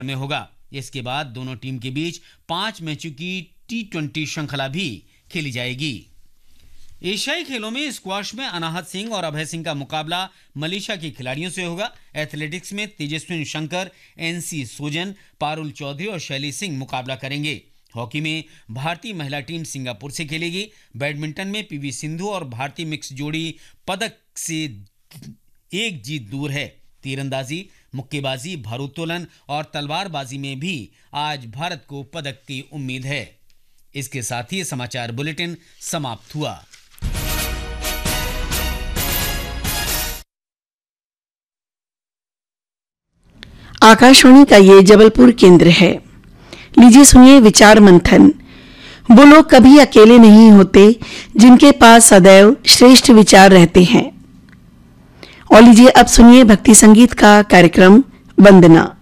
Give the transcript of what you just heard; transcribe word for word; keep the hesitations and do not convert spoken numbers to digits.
में होगा। इसके बाद दोनों टीम के बीच पांच मैचों की टी ट्वेंटी श्रृंखला भी खेली जाएगी। एशियाई खेलों में स्क्वाश में अनाहत सिंह और अभय सिंह का मुकाबला मलेशिया के खिलाड़ियों से होगा। एथलेटिक्स में तेजस्विन शंकर, एनसी सोजन, पारुल चौधरी और शैली सिंह मुकाबला करेंगे। हॉकी में भारतीय महिला टीम सिंगापुर से खेलेगी। बैडमिंटन में पीवी सिंधु और भारतीय मिक्स जोड़ी पदक से एक जीत दूर है। तीरंदाजी, मुक्केबाजी, भारोत्तोलन और तलवारबाजी में भी आज भारत को पदक की उम्मीद है। इसके साथ ही समाचार बुलेटिन समाप्त हुआ। आकाशवाणी का ये जबलपुर केंद्र है। लीजिए सुनिए विचार मंथन। वो लोग कभी अकेले नहीं होते जिनके पास सदैव श्रेष्ठ विचार रहते हैं। और लीजिए अब सुनिए भक्ति संगीत का कार्यक्रम वंदना।